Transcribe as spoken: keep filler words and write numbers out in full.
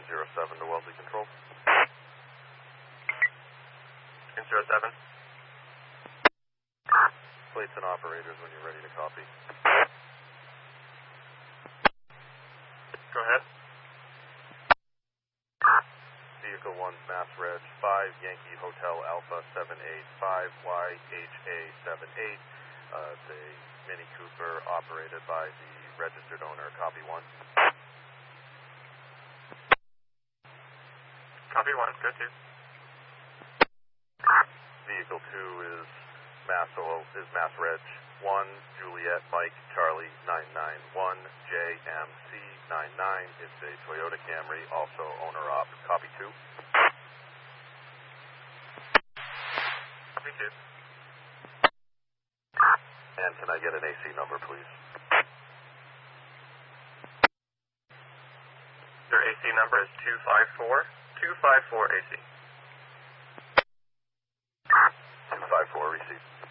zero seven to Wellesley Control. zero seven. Plates and operators when you're ready to copy. Go ahead. Vehicle one's Mass Reg five Yankee Hotel Alpha seven eight five Y H A seven eight. Uh, it's a Mini Cooper operated by the registered owner. Copy one. Copy one, go two. Vehicle two is Mass O is Mass Reg one Juliet Mike Charlie nine nine one J M C nine nine. It's a Toyota Camry, also owner op. Copy two. Copy two. And can I get an A C number, please? Your A C number is two five four, two five four A C. two five four, receive.